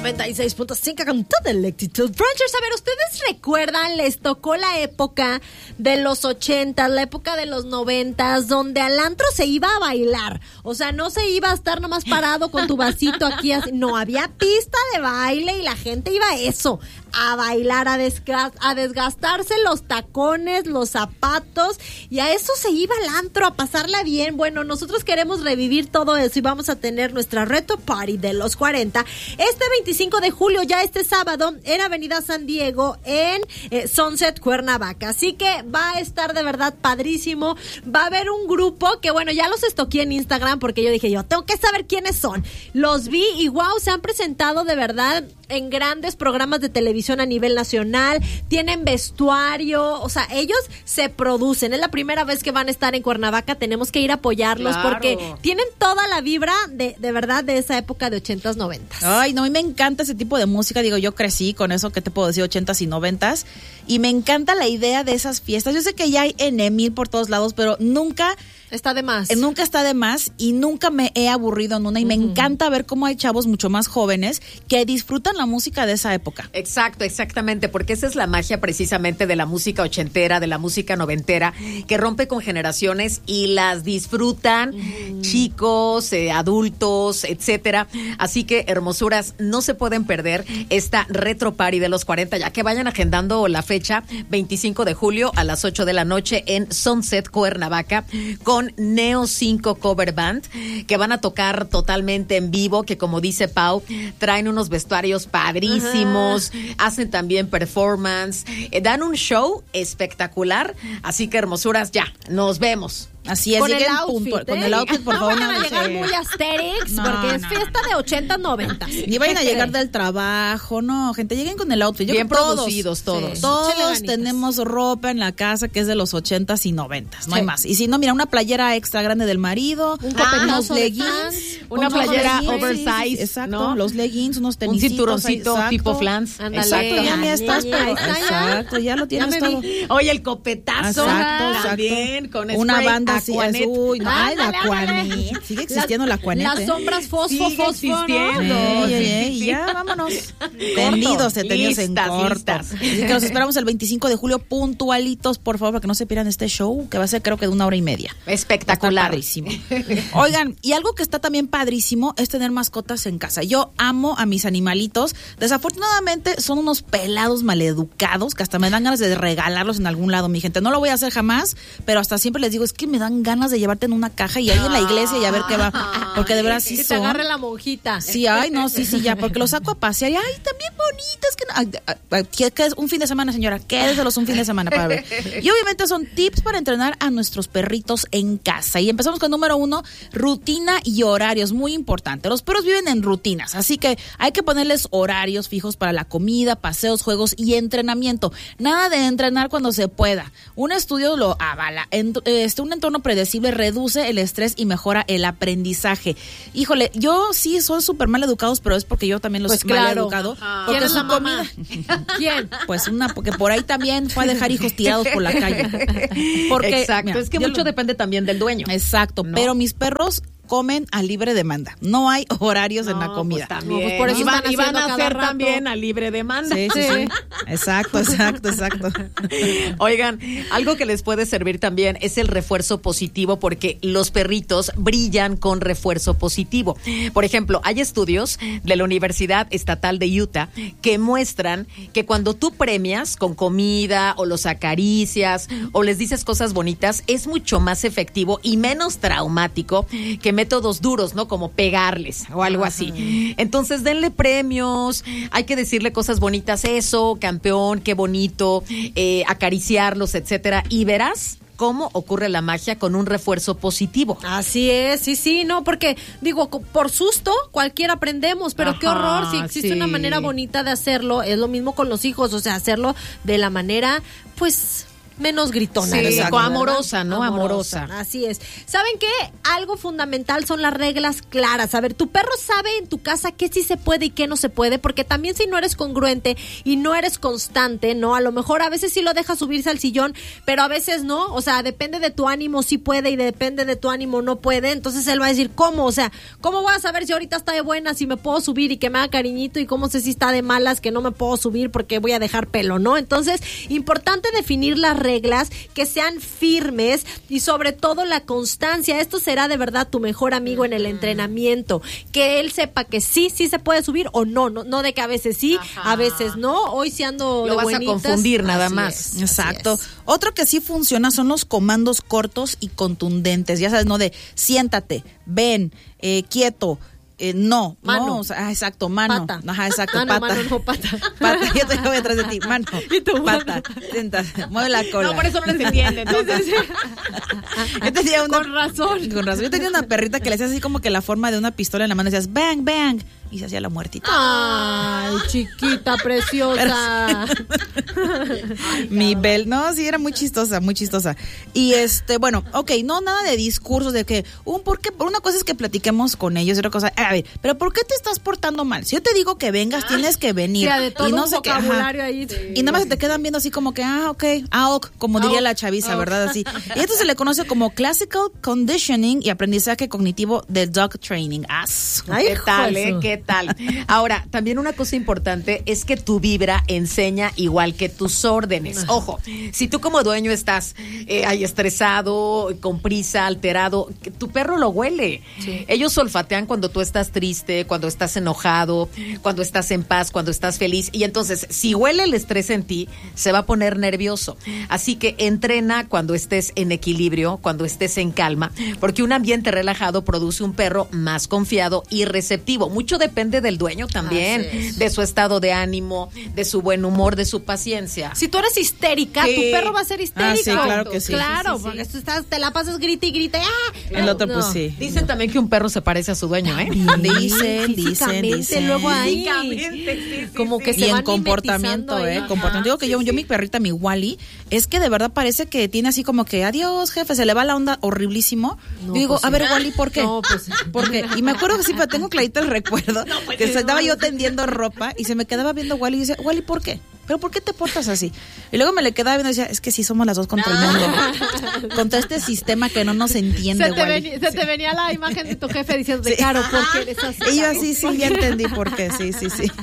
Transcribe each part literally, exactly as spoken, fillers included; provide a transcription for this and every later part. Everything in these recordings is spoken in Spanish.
noventa y seis punto cinco con toda la actitud. Ranchers, a ver, ¿ustedes recuerdan? Les tocó la época de los ochentas, la época de los noventas, donde al antro se iba a bailar. O sea, no se iba a estar nomás parado con tu vasito aquí así. No, había pista de baile y la gente iba a eso, a bailar, a, desga- a desgastarse los tacones, los zapatos, y a eso se iba al antro, a pasarla bien. Bueno, nosotros queremos revivir todo eso y vamos a tener nuestra Retro Party de los cuarenta este veinticinco de julio, ya este sábado, en Avenida San Diego, en eh, Sunset, Cuernavaca. Así que va a estar de verdad padrísimo. Va a haber un grupo que, bueno, ya los estoqué en Instagram porque yo dije, yo tengo que saber quiénes son. Los vi y wow, se han presentado de verdad en grandes programas de televisión a nivel nacional, tienen vestuario, o sea, ellos se producen. Es la primera vez que van a estar en Cuernavaca, tenemos que ir a apoyarlos, claro, porque tienen toda la vibra de, de verdad de esa época de ochentas, noventas. Ay, no, y me encanta ese tipo de música, digo, yo crecí con eso, ¿qué te puedo decir? Ochentas y noventas, y me encanta la idea de esas fiestas. Yo sé que ya hay N mil por todos lados, pero nunca... Está de más. Eh, nunca está de más y nunca me he aburrido en una, y uh-huh. me encanta ver cómo hay chavos mucho más jóvenes que disfrutan la música de esa época. Exacto, exactamente, porque esa es la magia precisamente de la música ochentera, de la música noventera, que rompe con generaciones y las disfrutan uh-huh. chicos, eh, adultos, etcétera. Así que, hermosuras, no se pueden perder esta Retro Party de los cuarenta, ya que vayan agendando la fecha, veinticinco de julio a las ocho de la noche en Sunset, Cuernavaca, con Neo cinco Cover Band, que van a tocar totalmente en vivo, que como dice Pau, traen unos vestuarios padrísimos, ajá. hacen también performance, eh, dan un show espectacular, así que hermosuras, ya, nos vemos. Así es, con el outfit, punto, ¿eh? con el outfit, por no favor. No van a no llegar sé. muy asterix, no, porque es no, fiesta no. de ochentas, noventas. Ni vayan a llegar del trabajo, no, gente, lleguen con el outfit. Yo bien todos, producidos todos. Sí. Todos tenemos ropa en la casa que es de los ochentas y noventas, no sí. hay más. Y si no, mira, una playera extra grande del marido, un ah, unos leggings, una playera leggings, oversize, sí, exacto, ¿no? Los leggings, unos tenisitos, un cinturoncito exacto. tipo flans. Ándale, exacto. Ya ni estás, pero exacto, ya lo tienes todo. Oye, el copetazo. Exacto, también con una banda así, Aquanet. Uy, no, ay, la Aquanet. Sigue existiendo la Aquanet. Las sombras fosfo, Sigue fosfo, existiendo. ¿no? Ey, ey, ey, sí, ya, vámonos. Tendidos, detenidos en corto. Así que los esperamos el veinticinco de julio puntualitos, por favor, para que no se pierdan este show, que va a ser creo que de una hora y media. Espectacular. Padrísimo. Oigan, y algo que está también padrísimo es tener mascotas en casa. Yo amo a mis animalitos. Desafortunadamente son unos pelados maleducados que hasta me dan ganas de regalarlos en algún lado, mi gente. No lo voy a hacer jamás, pero hasta siempre les digo, es que me dan ganas de llevarte en una caja y ahí en la iglesia y a ver qué va, porque de verdad sí que son. te agarre la monjita. Sí, ay, no, sí, sí, ya, porque los saco a pasear y ay, también bonitas, que, ay, ay, ay, que es un fin de semana, señora, quédeselos un fin de semana para ver. Y obviamente son tips para entrenar a nuestros perritos en casa. Y empezamos con número uno, rutina y horarios, muy importante. Los perros viven en rutinas, así que hay que ponerles horarios fijos para la comida, paseos, juegos y entrenamiento. Nada de entrenar cuando se pueda. Un estudio lo avala. En, este, un entorno predecible reduce el estrés y mejora el aprendizaje. Híjole, yo sí soy súper mal educados, pero es porque yo también los pues mal claro. educado. Ajá. Porque ¿Quién es la comida. ¿Quién? Pues una, porque por ahí también fue a dejar hijos tirados por la calle. Porque, exacto, mira, es que mucho lo, depende también del dueño. Exacto, ¿no? Pero mis perros comen a libre demanda. No hay horarios no, en la comida. Pues también. No, pues por eso y van, y van a hacer rato. también a libre demanda. Sí, sí, sí. Exacto, exacto, exacto. Oigan, algo que les puede servir también es el refuerzo positivo, porque los perritos brillan con refuerzo positivo. Por ejemplo, hay estudios de la Universidad Estatal de Utah que muestran que cuando tú premias con comida o los acaricias o les dices cosas bonitas, es mucho más efectivo y menos traumático que métodos duros, ¿no? Como pegarles o algo así. Entonces, denle premios, hay que decirle cosas bonitas, eso, campeón, qué bonito, eh, acariciarlos, etcétera, y verás cómo ocurre la magia con un refuerzo positivo. Así es, sí, sí, no, porque digo, por susto cualquiera aprendemos, pero ajá, qué horror, si existe sí. una manera bonita de hacerlo, es lo mismo con los hijos, o sea, hacerlo de la manera, pues... menos gritona. Sí, digamos, amorosa, ¿no? Amorosa. Así es. ¿Saben qué? Algo fundamental son las reglas claras. A ver, tu perro sabe en tu casa qué sí se puede y qué no se puede, porque también si no eres congruente y no eres constante, ¿no? A lo mejor a veces sí lo dejas subirse al sillón, pero a veces no. O sea, depende de tu ánimo sí puede y depende de tu ánimo no puede. Entonces él va a decir, ¿cómo? O sea, ¿cómo voy a saber si ahorita está de buenas, si me puedo subir y que me haga cariñito, y cómo sé si está de malas, que no me puedo subir porque voy a dejar pelo, ¿no? Entonces, importante definir las reglas, que sean firmes y sobre todo la constancia. Esto será de verdad tu mejor amigo en el entrenamiento, que él sepa que sí, sí se puede subir o no, no, no de que a veces sí, Ajá. a veces no. Hoy sí ando Lo de vas buenitas. a confundir nada Así más. es, Exacto. así es. Otro que sí funciona son los comandos cortos y contundentes. Ya sabes, ¿no? De siéntate, ven, eh, quieto. Eh, no, mano. no, o sea, ah, exacto, mano. Pata. Ajá, exacto, Ah, no, pata. mano, no, pata. Pata, yo te voy atrás de ti, mano. ¿Y tú, pata, siéntate, mueve la cola. No, por eso no les entiende. Entonces, Yo tenía una, Con razón. Con razón. Yo tenía una perrita que le hacía así como que la forma de una pistola en la mano, decías bang, bang, y se hacía la muertita. Ay, chiquita, preciosa. Mi Bel, no, sí, era muy chistosa, muy chistosa. Y este, bueno, ok, no nada de discursos de que, un por qué, una cosa es que platiquemos con ellos, y otra cosa, a ver, pero ¿por qué te estás portando mal? Si yo te digo que vengas, tienes que venir. Sí, de todo y no un sé qué, vocabulario ajá. ahí. Y nada más se te quedan viendo así como que, ah, ok, ah, ok, como diría la chaviza, ¿verdad? Así. Y esto se le conoce como Classical Conditioning y aprendizaje cognitivo de Dog Training. As. Ay, ¿qué tal, hijo eh? de- ¿Qué tal? Ahora, también una cosa importante es que tu vibra enseña igual que tus órdenes. Ojo, si tú como dueño estás eh, ahí estresado, con prisa, alterado, que tu perro lo huele. Sí. Ellos olfatean cuando tú estás triste, cuando estás enojado, cuando estás en paz, cuando estás feliz. Y entonces, si huele el estrés en ti, se va a poner nervioso. Así que entrena cuando estés en equilibrio, cuando estés en calma, porque un ambiente relajado produce un perro más confiado y receptivo. Mucho depende del dueño también, Así es. de su estado de ánimo, de su buen humor, de su paciencia. Si tú eres histérica, Sí. tu perro va a ser histérico. Ah, sí, claro que sí. Claro, Sí, sí, sí. porque tú estás, te la pasas grita y grita. ¡Ah! El otro, No. pues sí. Dicen también que un perro se parece a su dueño, ¿eh? Dicen, dicen, Físicamente, dicen. luego ahí. Físicamente, sí, sí, Como sí. que Y se en van comportamiento, mimetizando ¿eh? ahí. Comportamiento. Digo que yo, yo mi perrita, mi Wally, es que de verdad parece que tiene así como que, adiós, jefe, se le va la onda horriblísimo. No, yo digo, pues a sí. ver, Wally, ¿por qué? No, pues- ¿Por qué? Y me acuerdo que sí, pero tengo clarito el recuerdo, que estaba yo tendiendo ropa y se me quedaba viendo Wally y decía, Wally, ¿por qué? ¿Pero por qué te portas así? Y luego me le quedaba viendo y decía, es que sí somos las dos contra el mundo. Contra este sistema que no nos entiende, Se te, Wally. venía, se te venía la imagen de tu jefe diciendo, Sí. Caro, ¿por qué eres así? Y yo Caro? así, sí, ya entendí por qué, sí, sí, sí.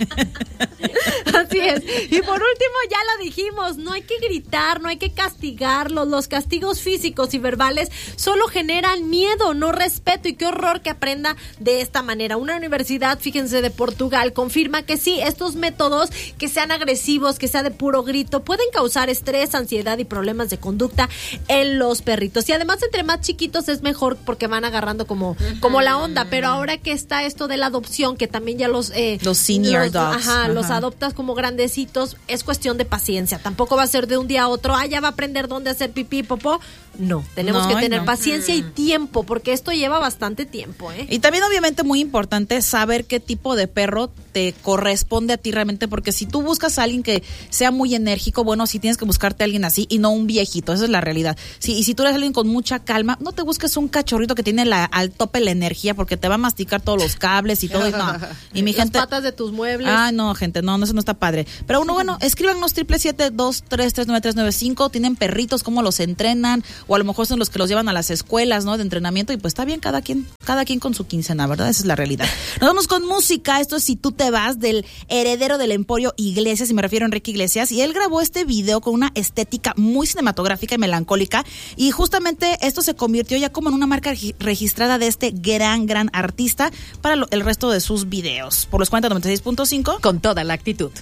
Así es. Y por último, ya lo dijimos, no hay que gritar, no hay que castigarlos. Los castigos físicos y verbales solo generan miedo, no respeto. Y qué horror que aprenda de esta manera. Una universidad, fíjense, de Portugal, confirma que sí, estos métodos que sean agresivos, que sea de puro grito, pueden causar estrés, ansiedad y problemas de conducta en los perritos. Y además, entre más chiquitos es mejor porque van agarrando como, como la onda. Pero ahora que está esto de la adopción, que también ya los... eh, Los senior los- dogs. Ajá, los Ajá. adoptas como grandecitos, es cuestión de paciencia. Tampoco va a ser de un día a otro, ah, ya va a aprender dónde hacer pipí, popó. No, tenemos No, que tener no. paciencia y tiempo, porque esto lleva bastante tiempo, ¿eh? Y también obviamente muy importante saber qué tipo de perro te corresponde a ti realmente, porque si tú buscas a alguien que sea muy enérgico, bueno, sí tienes que buscarte a alguien así y no un viejito, esa es la realidad. Sí, y si tú eres alguien con mucha calma, no te busques un cachorrito que tiene la, al tope la energía, porque te va a masticar todos los cables y todo, y no. Y mi Las gente... patas de tus muebles. Ah, no, gente, no, no, eso no está padre. Pero uno, bueno, escríbanos triple siete dos tres tres nueve tres nueve cinco. Tienen perritos, cómo los entrenan, o a lo mejor son los que los llevan a las escuelas, ¿no? De entrenamiento, y pues está bien, cada quien, cada quien con su quincena, ¿verdad? Esa es la realidad. Nos vamos con música. Esto es Si Tú Te Vas, del heredero del Emporio Iglesias, y me refiero a Enrique Iglesias, y él grabó este video con una estética muy cinematográfica y melancólica, y justamente esto se convirtió ya como en una marca regi- registrada de este gran, gran artista para lo- el resto de sus videos. Por los cuarenta noventa y seis punto cinco. Con toda la actitud.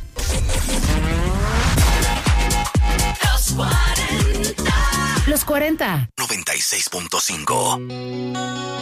Los cuarenta. noventa y seis punto cinco.